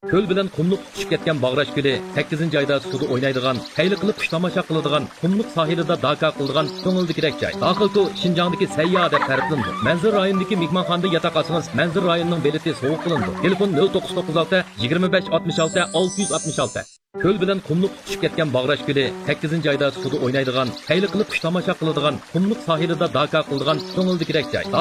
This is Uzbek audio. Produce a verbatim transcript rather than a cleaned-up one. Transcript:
Ko'l bilan qumliq tutishib ketgan Bag'rash ko'li sakkizinchi oyda suvda o'ynaydigan, qayli qilib qush tomosha qiladigan, qumliq sohilida daka qiladigan ko'ngildikidek joy. Daxilku Şinjandagi sayyo deb ta'riflandi. Manzur rayonidagi mehmonxonada yotoq olsangiz, Manzur rayonining beleti sovuq qilindi. Telefon nol to'qqiz to'qqiz olti yigirma besh oltmish olti olti yuz oltmish olti. Ko'l bilan qumliq tutishib ketgan Bag'rash ko'li sakkizinchi oyda suvda o'ynaydigan, qayli qilib qush tomosha qiladigan, qumliq sohilida daka qiladigan ko'ngildikidek joy.